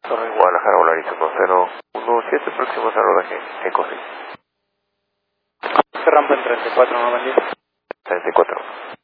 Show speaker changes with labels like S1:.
S1: Torre Guadalajara, Volaris 1017, próximo a rodaje Eco 6.
S2: Rampa en 34, no buen día.
S1: 34.